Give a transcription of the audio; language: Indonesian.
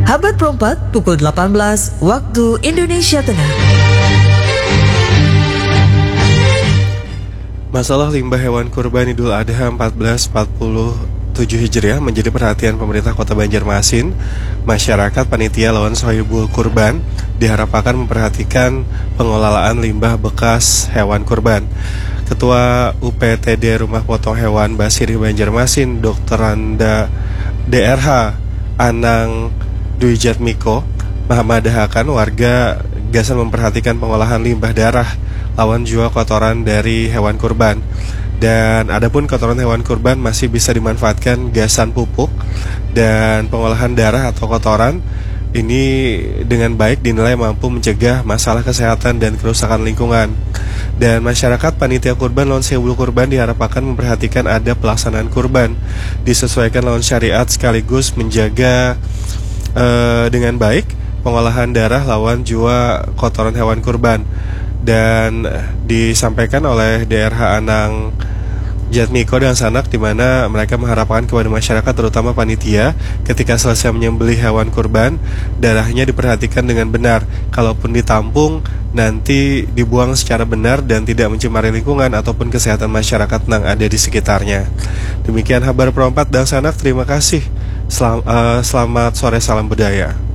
Habat Perempat pukul 18 waktu Indonesia Tengah. Masalah limbah hewan kurban Idul Adha 1447 Hijriah menjadi perhatian pemerintah Kota Banjarmasin. Masyarakat panitia lawan Sohibul Kurban diharapkan memperhatikan pengelolaan limbah bekas hewan kurban. Ketua UPTD Rumah Potong Hewan Basiri Banjarmasin, Dr. Randa DRH Anang Dwi Jatmiko menghadahakan warga gasan memperhatikan pengolahan limbah darah lawan jual kotoran dari hewan kurban. Dan adapun kotoran hewan kurban masih bisa dimanfaatkan gasan pupuk, dan pengolahan darah atau kotoran ini dengan baik dinilai mampu mencegah masalah kesehatan dan kerusakan lingkungan. Dan masyarakat panitia kurban lawan Sohibul Kurban diharapkan memperhatikan adab pelaksanaan kurban, disesuaikan lawan syariat sekaligus menjaga dengan baik pengolahan darah lawan jua kotoran hewan kurban. Dan disampaikan oleh DRH Anang Jatmiko dan Sanak, di mana mereka mengharapkan kepada masyarakat terutama panitia ketika selesai menyembelih hewan kurban, darahnya diperhatikan dengan benar. Kalaupun ditampung, nanti dibuang secara benar dan tidak mencemari lingkungan ataupun kesehatan masyarakat yang ada di sekitarnya. Demikian kabar Perempat dan Sanak, terima kasih. Selamat sore, salam budaya.